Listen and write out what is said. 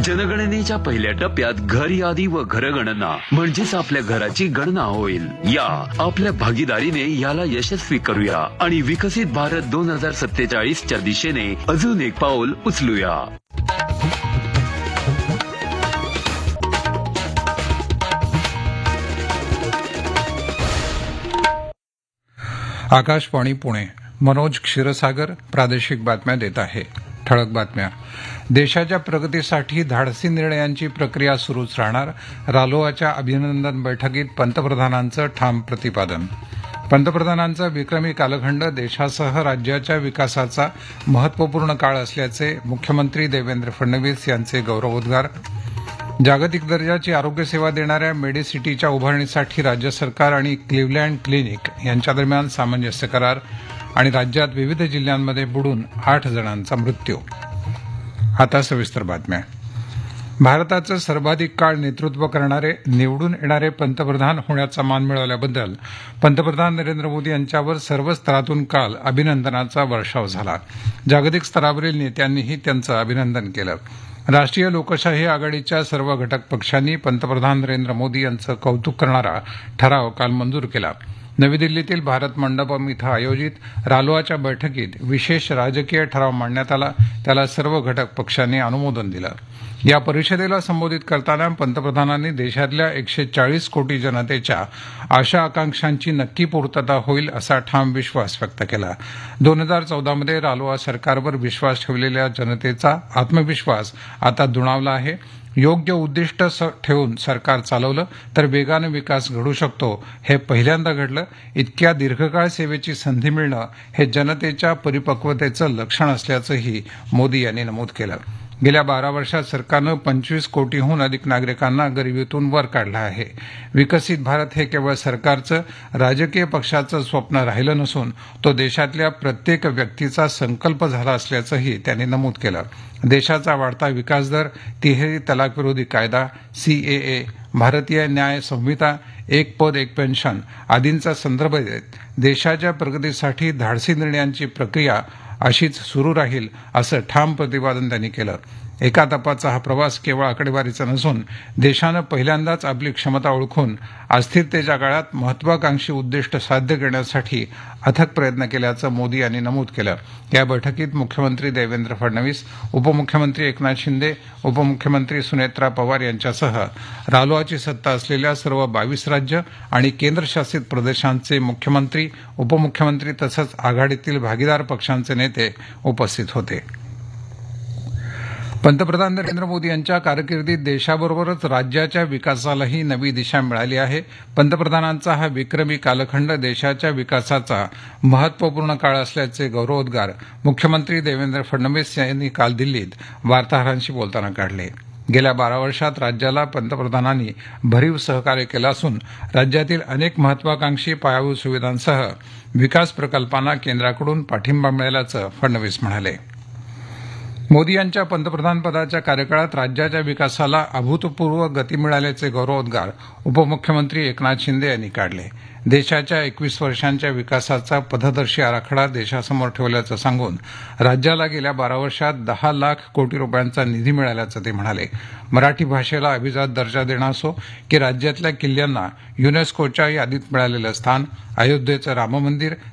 जनगणनेच्या पहिल्या टप्प्यात घर यादी व घरगणना म्हणजेच आपल्या घराची गणना होईल. या आपल्या भागीदारीने याला यशस्वी करूया आणि विकसित भारत 2047च्या दिशेने अजून एक पाऊल उचलूया. आकाशवाणी पुणे. मनोज क्षीरसागर प्रादेशिक बातम्या देत आहे. ठळक बातम्या. देशाच्या प्रगतीसाठी धाडसी निर्णयांची प्रक्रिया सुरूच राहणार. रालोआच्या अभिनंदन बैठकीत पंतप्रधानांचं ठाम प्रतिपादन. पंतप्रधानांचा विक्रमी कालखंड देशासह राज्याच्या विकासाचा महत्वपूर्ण काळ असल्याचे मुख्यमंत्री देवेंद्र फडणवीस यांचे गौरवोद्गार. जागतिक दर्जाची आरोग्यसेवा देणाऱ्या मेडिसिटीच्या उभारणीसाठी राज्य सरकार आणि क्लिव्हलँड क्लिनिक यांच्या दरम्यान सामंजस्य करार. आणि राज्यात विविध जिल्ह्यांमध्ये बुडून 8 जणांचा मृत्यू. आता सविस्तर बातम्या. भारताचं सर्वाधिक काळ नेतृत्व करणारे निवडून येणारे पंतप्रधान होण्याचा मान मिळवल्याबद्दल पंतप्रधान नरेंद्र मोदी यांच्यावर सर्व स्तरातून काल अभिनंदनाचा वर्षाव झाला. जागतिक स्तरावरील नेत्यांनीही त्यांचं अभिनंदन केलं. राष्ट्रीय लोकशाही आघाडीच्या सर्व घटक पक्षांनी पंतप्रधान नरेंद्र मोदी यांचं कौतुक करणारा ठराव काल मंजूर केला. नवी दिल्लीतील भारत मंडपम इथं आयोजित रालोआच्या बैठकीत विशेष राजकीय ठराव मांडण्यात आला. त्याला सर्व घटक पक्षांनी अनुमोदन दिलं. या परिषदेला संबोधित करताना पंतप्रधानांनी देशातल्या 140 कोटी जनतेच्या आशा आकांक्षांची नक्की पूर्तता होईल असा ठाम विश्वास व्यक्त केला. 2014मध्ये रालोआ सरकारवर विश्वास ठेवलेल्या जनतेचा आत्मविश्वास आता दुणावला आहे. योग्य उद्दिष्ट ठेवून सरकार चालवलं तर वेगानं विकास घडू शकतो. हे पहिल्यांदा घडलं. इतक्या दीर्घकाळ सेवेची संधी मिळणं हे जनतेच्या परिपक्वतेचं लक्षण असल्याचंही मोदी यांनी नमूद केलं. गेल्या 12 वर्षात सरकारनं 25 कोटीहून अधिक नागरिकांना गरिबीतून वर काढलं आहे. विकसित भारत हे केवळ सरकारचं राजकीय पक्षाचं स्वप्न राहिलं नसून तो देशातल्या प्रत्येक व्यक्तीचा संकल्प झाला असल्याचंही त्यांनी नमूद केलं. देशाचा वाढता विकास दर, तिहेरी तलाक विरोधी कायदा, CAA, भारतीय न्याय संहिता, एक पद एक पेन्शन आदींचा संदर्भ देत देशाच्या प्रगतीसाठी धाडसी निर्णयांची प्रक्रिया अशीच सुरू राहील असं ठाम प्रतिपादन त्यांनी केलं. एका तपाचा हा प्रवास केवळ आकडेवारीचा नसून देशानं पहिल्यांदाच आपली क्षमता ओळखून अस्थिरतेच्या काळात महत्वाकांक्षी उद्दिष्ट साध्य करण्यासाठी अथक प्रयत्न केल्याचं मोदी यांनी नमूद केलं. या बैठकीत मुख्यमंत्री देवेंद्र फडणवीस, उपमुख्यमंत्री एकनाथ शिंदे, उपमुख्यमंत्री सुनेत्रा पवार यांच्यासह रालोआची सत्ता असलेल्या सर्व 22 राज्य आणि केंद्रशासित प्रदेशांचे मुख्यमंत्री, उपमुख्यमंत्री तसंच आघाडीतील भागीदार पक्षांचे नेते उपस्थित होते. पंतप्रधान नरेंद्र मोदी यांच्या कारकिर्दीत देशाबरोबरच राज्याच्या विकासालाही नवी दिशा मिळाली आहे. पंतप्रधानांचा हा विक्रमी कालखंड देशाच्या विकासाचा महत्वपूर्ण काळ असल्याचे गौरवोद्गार मुख्यमंत्री देवेंद्र फडणवीस यांनी काल दिल्लीत वार्ताहरांशी बोलताना काढले. गेल्या 12 वर्षात राज्याला पंतप्रधानांनी भरीव सहकार्य केलं असून राज्यातील अनेक महत्वाकांक्षी पायाभूत सुविधांसह विकास प्रकल्पांना केंद्राकडून पाठिंबा मिळाल्याचं फडणवीस म्हणाले. मोदी यांच्या पंतप्रधानपदाच्या कार्यकाळात राज्याच्या विकासाला अभूतपूर्व गती मिळाल्याचे गौरवोद्गार उपमुख्यमंत्री एकनाथ शिंदे यांनी काढले. देशाच्या 21 वर्षांच्या विकासाचा पथदर्शी आराखडा देशासमोर ठेवल्याचं सांगून राज्याला गेल्या 12 वर्षात 10 लाख कोटी रुपयांचा निधी मिळाल्याचं ते म्हणाले. मराठी भाषेला अभिजात दर्जा देणं असो की राज्यातल्या किल्ल्यांना युनेस्कोच्या यादीत मिळालेलं स्थान, अयोध्येचं राम मंदिर,